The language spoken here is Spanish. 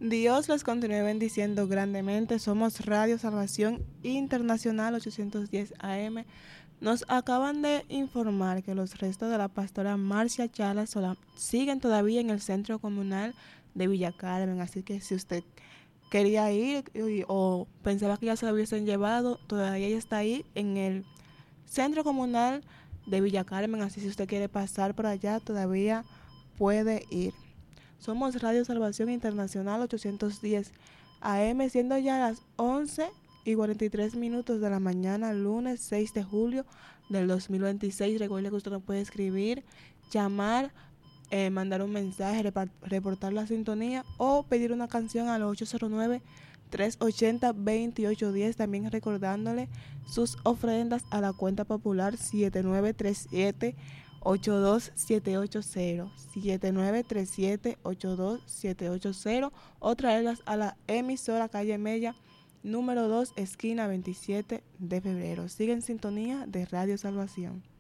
Dios los continúe bendiciendo grandemente. Somos Radio Salvación Internacional 810 AM. Nos acaban de informar que los restos de la pastora Marcia Chala siguen todavía en el centro comunal de Villa Carmen. Así que si usted quería ir o pensaba que ya se lo hubiesen llevado, todavía ella está ahí en el centro comunal de Villa Carmen. Así si usted quiere pasar por allá, todavía puede ir. Somos Radio Salvación Internacional 810 AM, siendo ya las 11:43 de la mañana, lunes 6 de julio del 2026. Recuerde que usted nos puede escribir, llamar, mandar un mensaje, reportar la sintonía o pedir una canción al 809-380-2810. También recordándole sus ofrendas a la cuenta popular 7937-82780, 7937-82780, o traerlas a la emisora Calle Mella, número 2, esquina 27 de febrero. Sigue en sintonía de Radio Salvación.